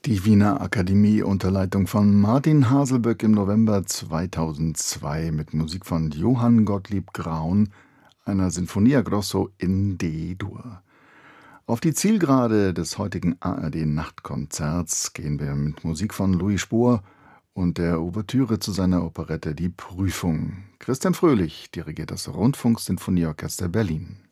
Die Wiener Akademie unter Leitung von Martin Haselböck im November 2002 mit Musik von Johann Gottlieb Graun, einer Sinfonia Grosso in D-Dur. Auf die Zielgerade des heutigen ARD-Nachtkonzerts gehen wir mit Musik von Louis Spohr und der Ouvertüre zu seiner Operette Die Prüfung. Christian Fröhlich dirigiert das Rundfunksinfonieorchester Berlin.